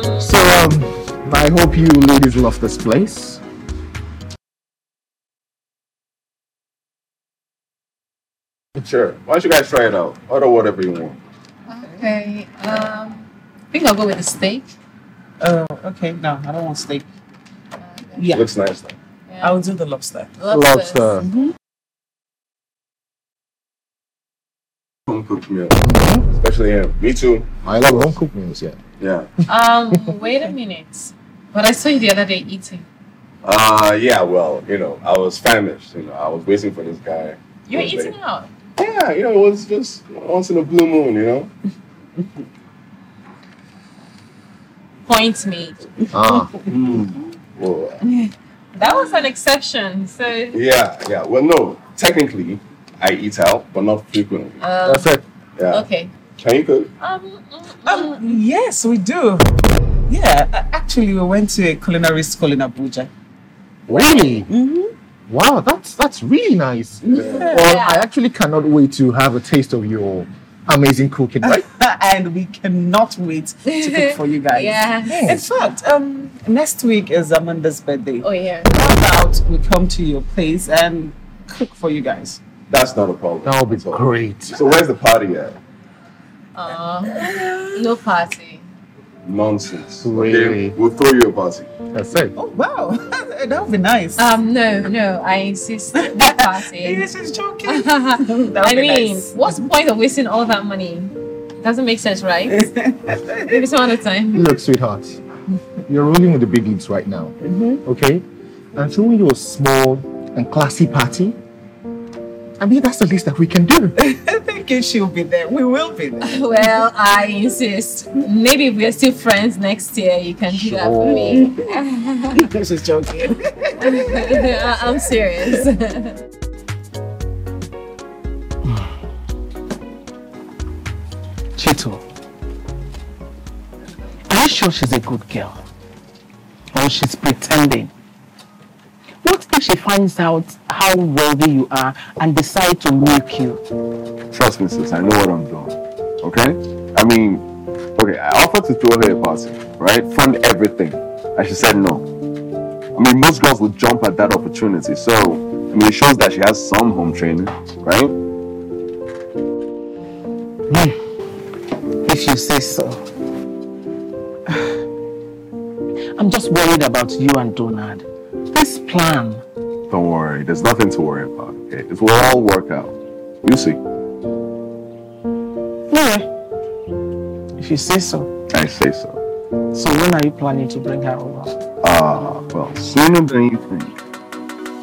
So, I hope you ladies love this place. Sure. Why don't you guys try it out? Order whatever you want. Okay. I think I'll go with the steak. Okay. No, I don't want steak. Yeah. Looks nice though. Yeah. I'll do the lobster. Lobster. Home cooked meal. Especially him. Me too. I love home cooked meals, yeah. Yeah. Wait a minute. But I saw you the other day eating. Yeah, well, I was famished. I was waiting for this guy. You were eating out? Yeah, it was just once in a blue moon, Point made. Well, That was an exception. So. yeah. Well, no, technically, I eat out, but not frequently. That's it. Yeah. Okay. Can you cook? Yes, we do. Yeah, actually, we went to a culinary school in Abuja. Really? Wow, that's really nice. Well, I actually cannot wait to have a taste of your amazing cooking, right? And we cannot wait to cook for you guys. Yeah. In fact, next week is Amanda's birthday. Oh yeah. How about we come to your place and cook for you guys? That's not a problem. That would be great. So where's the party at? No party. Nonsense. Really? Okay, we'll throw you a party. That's it. Oh wow, that would be nice. No, I insist. No party. Yes, she's joking. I mean, what's the point of wasting all that money? It doesn't make sense, right? Maybe some other time. Look, sweetheart, you're rolling with the big leagues right now, okay? And throwing you a small and classy party, I mean, that's the least that we can do. Thank you, she'll be there. We will be there. Well, I insist. Maybe if we're still friends next year, you can do that for me. She's joking. I'm serious. Chito, are you sure she's a good girl? Or she's pretending? What if she finds out how wealthy you are and decide to milk you? Trust me, sis, I know what I'm doing. Okay? I offered to throw her a party, right? Fund everything. And she said no. Most girls would jump at that opportunity. So, it shows that she has some home training, right? If you say so. I'm just worried about you and Donald. This plan. Don't worry, there's nothing to worry about, okay? It will all work out. You see. Yeah. If you say so. I say so. So when are you planning to bring her over? Well, sooner than you think.